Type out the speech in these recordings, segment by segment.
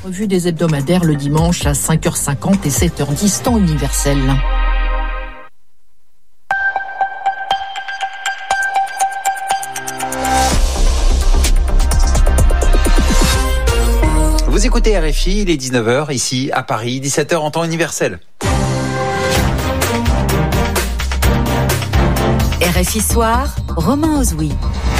revue des hebdomadaires le dimanche à 5h50 et 7h10 temps universel. Vous écoutez RFI, il est 19h ici à Paris, 17h en temps universel. RFI Soir, Romain Ozoui.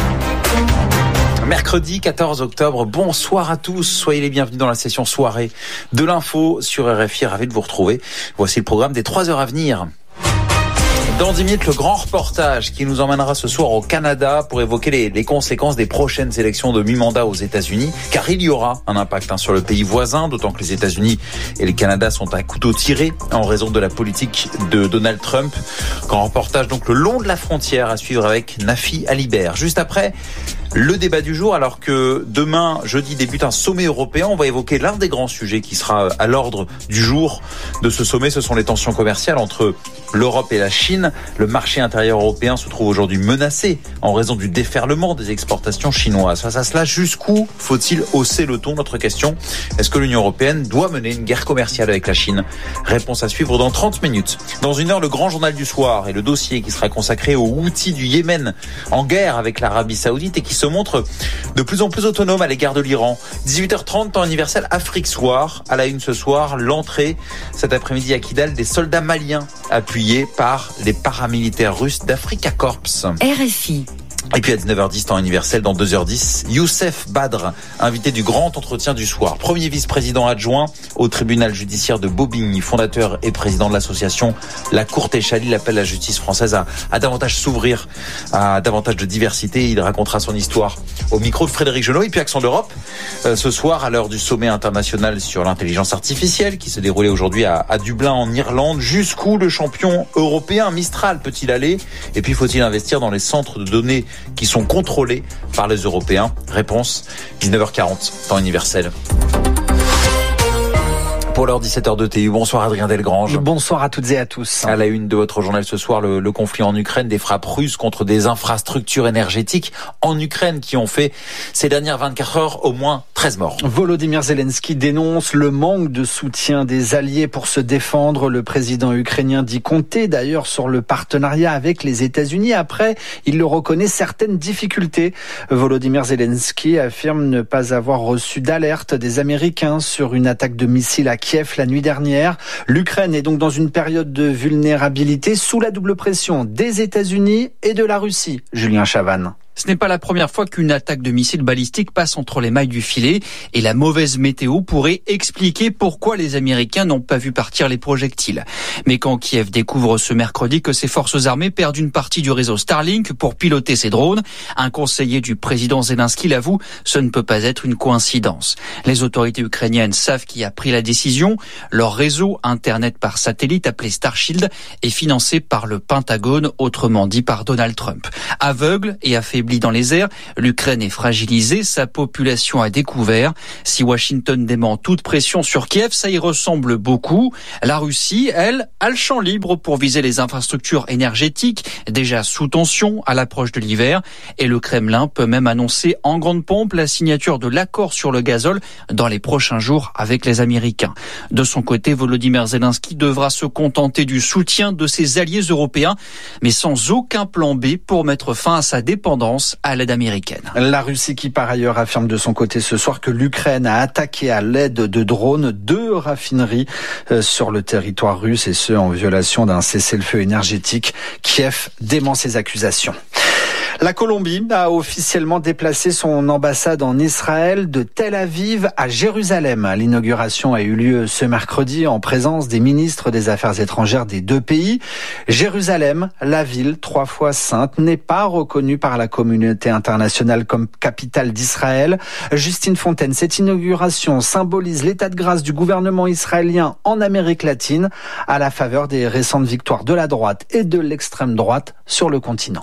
Mercredi 14 octobre, bonsoir à tous, soyez les bienvenus dans la session soirée de l'info sur RFI, ravi de vous retrouver. Voici le programme des 3 heures à venir. Dans 10 minutes, le grand reportage qui nous emmènera ce soir au Canada pour évoquer les conséquences des prochaines élections de mi-mandat aux États-Unis, car il y aura un impact sur le pays voisin, d'autant que les États-Unis et le Canada sont à couteau tiré en raison de la politique de Donald Trump. Grand reportage donc le long de la frontière à suivre avec Nafi Alibert. Juste après, le débat du jour, alors que demain, jeudi, débute un sommet européen. On va évoquer l'un des grands sujets qui sera à l'ordre du jour de ce sommet. Ce sont les tensions commerciales entre l'Europe et la Chine. Le marché intérieur européen se trouve aujourd'hui menacé en raison du déferlement des exportations chinoises. Face à cela, jusqu'où faut-il hausser le ton? Notre question, est-ce que l'Union européenne doit mener une guerre commerciale avec la Chine? Réponse à suivre dans 30 minutes. Dans une heure, le grand journal du soir et le dossier qui sera consacré aux Houthis du Yémen en guerre avec l'Arabie Saoudite et qui se montre de plus en plus autonome à l'égard de l'Iran. 18h30, temps universel Afrique Soir. À la une ce soir, l'entrée cet après-midi à Kidal des soldats maliens appuyés par les paramilitaires russes d'Africa Corps. RFI. Et puis à 19h10, temps universel, dans 2h10, Youssef Badr, invité du grand entretien du soir. Premier vice-président adjoint au tribunal judiciaire de Bobigny, fondateur et président de l'association La Courte Échelle. Il appelle la justice française à davantage s'ouvrir, à davantage de diversité. Il racontera son histoire au micro de Frédéric Genot. Et puis Accent d'Europe, ce soir, à l'heure du sommet international sur l'intelligence artificielle qui se déroulait aujourd'hui à Dublin en Irlande. Jusqu'où le champion européen Mistral peut-il aller? Et puis faut-il investir dans les centres de données qui sont contrôlés par les Européens? Réponse 19h40, temps universel. Pour l'heure 17h de TU, bonsoir Adrien Delgrange. Bonsoir à toutes et à tous. À la une de votre journal ce soir, le conflit en Ukraine, des frappes russes contre des infrastructures énergétiques en Ukraine qui ont fait ces dernières 24 heures au moins 13 morts. Volodymyr Zelensky dénonce le manque de soutien des alliés pour se défendre. Le président ukrainien dit compter d'ailleurs sur le partenariat avec les États-Unis. Après, il le reconnaît, certaines difficultés. Volodymyr Zelensky affirme ne pas avoir reçu d'alerte des Américains sur une attaque de missiles à Kiev la nuit dernière. L'Ukraine est donc dans une période de vulnérabilité sous la double pression des États-Unis et de la Russie. Julien Chavannes. Ce n'est pas la première fois qu'une attaque de missiles balistiques passe entre les mailles du filet et la mauvaise météo pourrait expliquer pourquoi les Américains n'ont pas vu partir les projectiles. Mais quand Kiev découvre ce mercredi que ses forces armées perdent une partie du réseau Starlink pour piloter ses drones, un conseiller du président Zelensky l'avoue, ce ne peut pas être une coïncidence. Les autorités ukrainiennes savent qui a pris la décision. Leur réseau Internet par satellite appelé Starshield est financé par le Pentagone, autrement dit par Donald Trump. Aveugle et affaibli dans les airs, l'Ukraine est fragilisée, sa population a découvert. Si Washington dément toute pression sur Kiev, ça y ressemble beaucoup. La Russie, elle, a le champ libre pour viser les infrastructures énergétiques, déjà sous tension à l'approche de l'hiver. Et le Kremlin peut même annoncer en grande pompe la signature de l'accord sur le gazole dans les prochains jours avec les Américains. De son côté, Volodymyr Zelensky devra se contenter du soutien de ses alliés européens, mais sans aucun plan B pour mettre fin à sa dépendance à l'aide américaine. La Russie qui par ailleurs affirme de son côté ce soir que l'Ukraine a attaqué à l'aide de drones 2 raffineries sur le territoire russe et ce en violation d'un cessez-le-feu énergétique. Kiev dément ces accusations. La Colombie a officiellement déplacé son ambassade en Israël de Tel Aviv à Jérusalem. L'inauguration a eu lieu ce mercredi en présence des ministres des Affaires étrangères des 2 pays. Jérusalem, la ville 3 fois sainte, n'est pas reconnue par la communauté internationale comme capitale d'Israël. Justine Fontaine, cette inauguration symbolise l'état de grâce du gouvernement israélien en Amérique latine à la faveur des récentes victoires de la droite et de l'extrême droite sur le continent.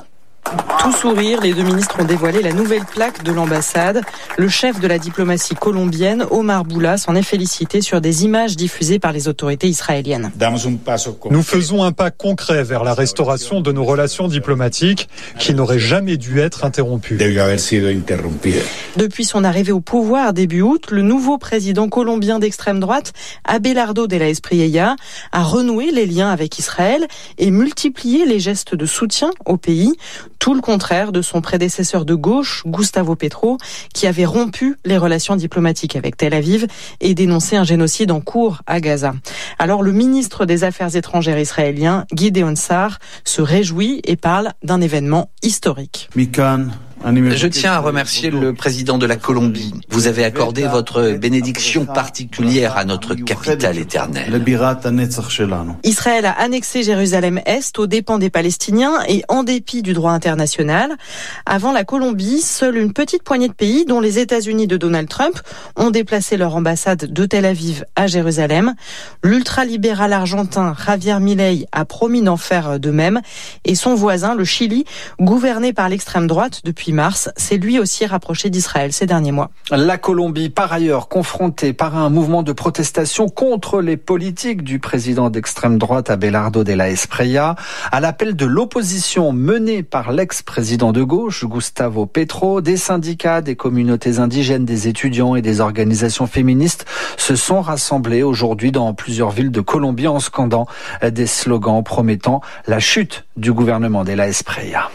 Tout sourire, les deux ministres ont dévoilé la nouvelle plaque de l'ambassade. Le chef de la diplomatie colombienne, Omar Boula, s'en est félicité sur des images diffusées par les autorités israéliennes. Nous faisons un pas concret vers la restauration de nos relations diplomatiques qui n'auraient jamais dû être interrompues. Depuis son arrivée au pouvoir début août, le nouveau président colombien d'extrême droite, Abelardo de la Espriella, a renoué les liens avec Israël et multiplié les gestes de soutien au pays. Tout le contraire de son prédécesseur de gauche, Gustavo Petro, qui avait rompu les relations diplomatiques avec Tel Aviv et dénoncé un génocide en cours à Gaza. Alors le ministre des Affaires étrangères israélien, Gideon Sa'ar, se réjouit et parle d'un événement historique. Je tiens à remercier le président de la Colombie. Vous avez accordé votre bénédiction particulière à notre capitale éternelle. Israël a annexé Jérusalem-Est aux dépens des Palestiniens et en dépit du droit international. Avant la Colombie, seule une petite poignée de pays, dont les États-Unis de Donald Trump, ont déplacé leur ambassade de Tel Aviv à Jérusalem. L'ultralibéral argentin Javier Milei a promis d'en faire de même. Et son voisin, le Chili, gouverné par l'extrême droite depuis mars, s'est lui aussi rapproché d'Israël ces derniers mois. La Colombie, par ailleurs, confrontée par un mouvement de protestation contre les politiques du président d'extrême droite Abelardo de la Espriella, à l'appel de l'opposition menée par l'ex-président de gauche Gustavo Petro, des syndicats, des communautés indigènes, des étudiants et des organisations féministes se sont rassemblés aujourd'hui dans plusieurs villes de Colombie en scandant des slogans promettant la chute du gouvernement de la Espriella.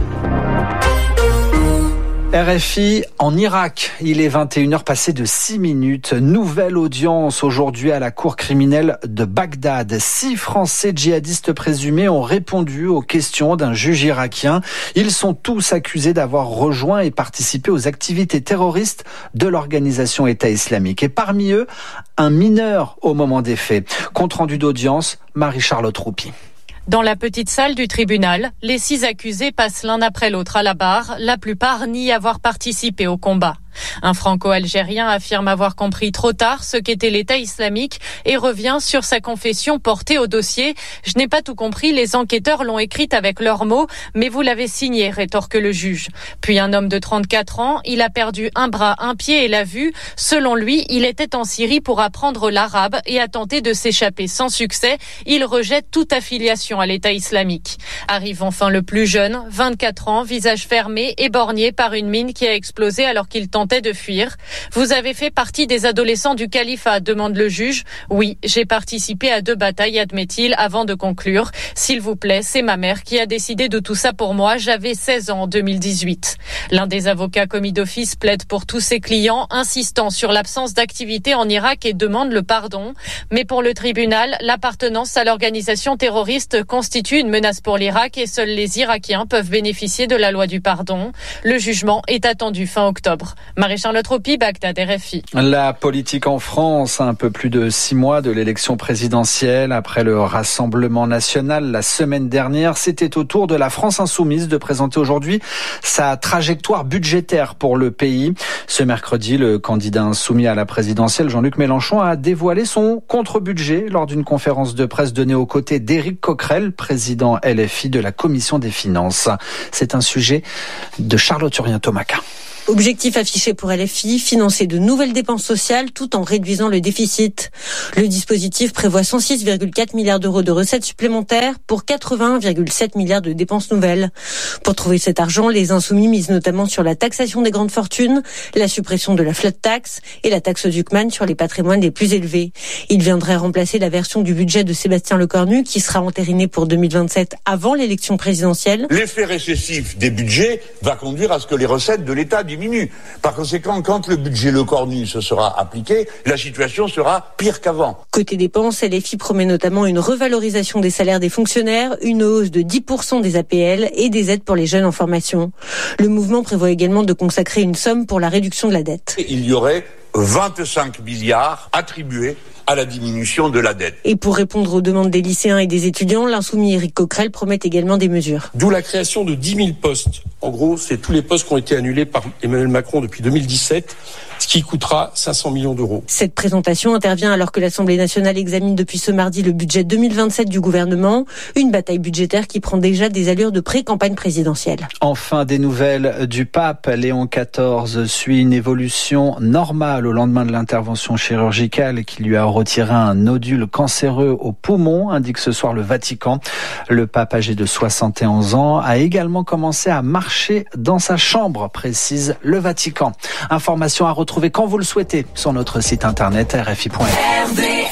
RFI en Irak, il est 21h passé de 6 minutes. Nouvelle audience aujourd'hui à la cour criminelle de Bagdad. 6 Français djihadistes présumés ont répondu aux questions d'un juge irakien. Ils sont tous accusés d'avoir rejoint et participé aux activités terroristes de l'organisation État islamique. Et parmi eux, un mineur au moment des faits. Compte rendu d'audience, Marie-Charlotte Roupi. Dans la petite salle du tribunal, les 6 accusés passent l'un après l'autre à la barre, la plupart nient avoir participé au combat. Un franco-algérien affirme avoir compris trop tard ce qu'était l'État islamique et revient sur sa confession portée au dossier. « Je n'ai pas tout compris, les enquêteurs l'ont écrite avec leurs mots, mais vous l'avez signée », rétorque le juge. Puis un homme de 34 ans, il a perdu un bras, un pied et la vue. Selon lui, il était en Syrie pour apprendre l'arabe et a tenté de s'échapper sans succès. Il rejette toute affiliation à l'État islamique. Arrive enfin le plus jeune, 24 ans, visage fermé, éborgné par une mine qui a explosé alors qu'il tentait de fuir. « Vous avez fait partie des adolescents du califat ?» demande le juge. « Oui, j'ai participé à 2 batailles », admet-il avant de conclure. « S'il vous plaît, c'est ma mère qui a décidé de tout ça pour moi. J'avais 16 ans en 2018. » L'un des avocats commis d'office plaide pour tous ses clients, insistant sur l'absence d'activité en Irak et demande le pardon. Mais pour le tribunal, l'appartenance à l'organisation terroriste constitue une menace pour l'Irak et seuls les Irakiens peuvent bénéficier de la loi du pardon. Le jugement est attendu fin octobre. Marie-Charlotte Roupi, Bagdad, RFI. La politique en France, un peu plus de 6 mois de l'élection présidentielle. Après le Rassemblement national la semaine dernière, c'était au tour de la France insoumise de présenter aujourd'hui sa trajectoire budgétaire pour le pays. Ce mercredi, le candidat insoumis à la présidentielle, Jean-Luc Mélenchon, a dévoilé son contre-budget lors d'une conférence de presse donnée aux côtés d'Éric Coquerel, président LFI de la Commission des Finances. C'est un sujet de Charlotte Urien-Tomaca. Objectif affiché pour LFI, financer de nouvelles dépenses sociales tout en réduisant le déficit. Le dispositif prévoit 106,4 milliards d'euros de recettes supplémentaires pour 81,7 milliards de dépenses nouvelles. Pour trouver cet argent, les insoumis misent notamment sur la taxation des grandes fortunes, la suppression de la flat tax et la taxe Zuckman sur les patrimoines les plus élevés. Il viendrait remplacer la version du budget de Sébastien Lecornu qui sera entérinée pour 2027 avant l'élection présidentielle. L'effet récessif des budgets va conduire à ce que les recettes de l'État diminuent. Par conséquent, quand le budget Lecornu se sera appliqué, la situation sera pire qu'avant. Côté dépenses, LFI promet notamment une revalorisation des salaires des fonctionnaires, une hausse de 10% des APL et des aides pour les jeunes en formation. Le mouvement prévoit également de consacrer une somme pour la réduction de la dette. Il y aurait 25 milliards attribués à la diminution de la dette. Et pour répondre aux demandes des lycéens et des étudiants, l'insoumis Éric Coquerel promet également des mesures. D'où la création de 10 000 postes. En gros, c'est tous les postes qui ont été annulés par Emmanuel Macron depuis 2017, ce qui coûtera 500 millions d'euros. Cette présentation intervient alors que l'Assemblée nationale examine depuis ce mardi le budget 2027 du gouvernement, une bataille budgétaire qui prend déjà des allures de pré-campagne présidentielle. Enfin, des nouvelles du pape. Léon XIV suit une évolution normale au lendemain de l'intervention chirurgicale qui lui a retiré un nodule cancéreux au poumon, indique ce soir le Vatican. Le pape, âgé de 71 ans, a également commencé à marcher dans sa chambre, précise le Vatican. Information à retrouver quand vous le souhaitez sur notre site internet rfi.fr.